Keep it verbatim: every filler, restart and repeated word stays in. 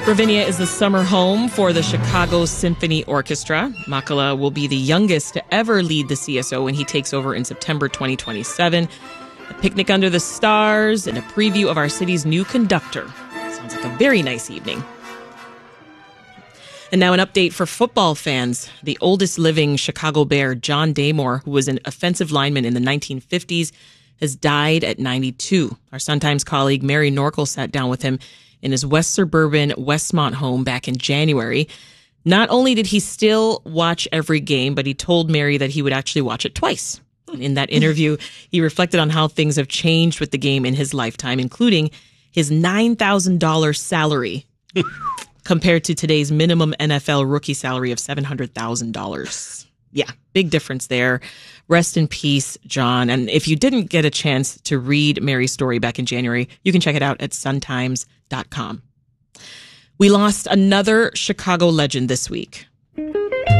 Ravinia is the summer home for the Chicago Symphony Orchestra. Makala will be the youngest to ever lead the C S O when he takes over in September twenty twenty-seven. A picnic under the stars and a preview of our city's new conductor. Sounds like a very nice evening. And now an update for football fans. The oldest living Chicago Bear, John Daymore, who was an offensive lineman in the nineteen fifties, has died at ninety-two. Our Sun-Times colleague Mary Norkel sat down with him in his west suburban Westmont home back in January. Not only did he still watch every game, but he told Mary that he would actually watch it twice. In that interview, he reflected on how things have changed with the game in his lifetime, including his nine thousand dollars salary compared to today's minimum N F L rookie salary of seven hundred thousand dollars. Yeah, big difference there. Rest in peace, John. And if you didn't get a chance to read Mary's story back in January, you can check it out at sun times dot com. We lost another Chicago legend this week.